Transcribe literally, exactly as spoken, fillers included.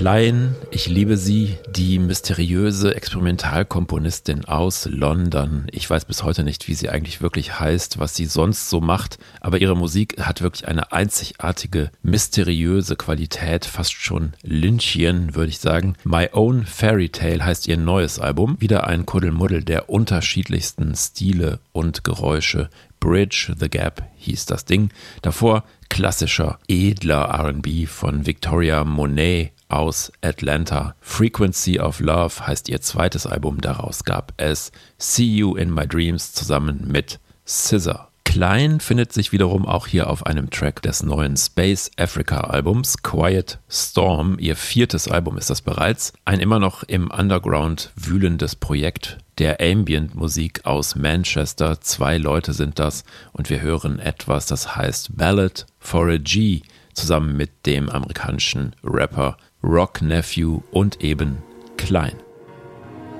Klein, ich liebe sie, die mysteriöse Experimentalkomponistin aus London. Ich weiß bis heute nicht, wie sie eigentlich wirklich heißt, was sie sonst so macht, aber ihre Musik hat wirklich eine einzigartige, mysteriöse Qualität, fast schon Lynchien, würde ich sagen. My Own Fairy Tale heißt ihr neues Album, wieder ein Kuddelmuddel der unterschiedlichsten Stile und Geräusche. Bridge the Gap hieß das Ding. Davor klassischer, edler R and B von Victoria Monet aus Atlanta. Frequency of Love heißt ihr zweites Album, daraus gab es See You in My Dreams zusammen mit S Z A. Klein findet sich wiederum auch hier auf einem Track des neuen Space Africa Albums, Quiet Storm. Ihr viertes Album ist das bereits. Ein immer noch im Underground wühlendes Projekt der Ambient-Musik aus Manchester. Zwei Leute sind das und wir hören etwas, das heißt Ballad for a G, zusammen mit dem amerikanischen Rapper Rock Nephew und eben Klein.